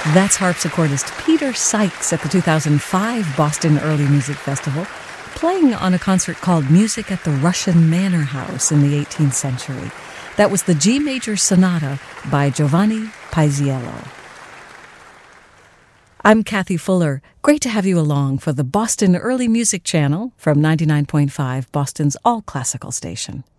That's harpsichordist Peter Sykes at the 2005 Boston Early Music Festival, playing on a concert called Music at the Russian Manor House in the 18th century. That was the G Major Sonata by Giovanni Paisiello. I'm Kathy Fuller. Great to have you along for the Boston Early Music Channel from 99.5, Boston's all-classical station.